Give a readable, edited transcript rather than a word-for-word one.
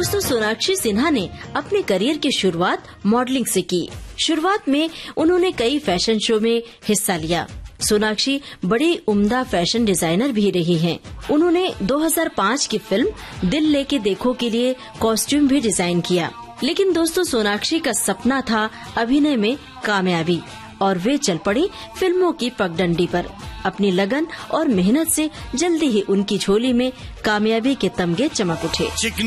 दोस्तों, सोनाक्षी सिन्हा ने अपने करियर की शुरुआत मॉडलिंग से की। शुरुआत में उन्होंने कई फैशन शो में हिस्सा लिया। सोनाक्षी बड़ी उम्दा फैशन डिजाइनर भी रही हैं। उन्होंने 2005 की फिल्म दिल लेके देखो के लिए कॉस्ट्यूम भी डिजाइन किया। लेकिन दोस्तों, सोनाक्षी का सपना था अभिनय में कामयाबी और वे चल पड़ी फिल्मों की पगडंडी पर। अपनी लगन और मेहनत से जल्दी ही उनकी झोली में कामयाबी के तमगे चमक उठे।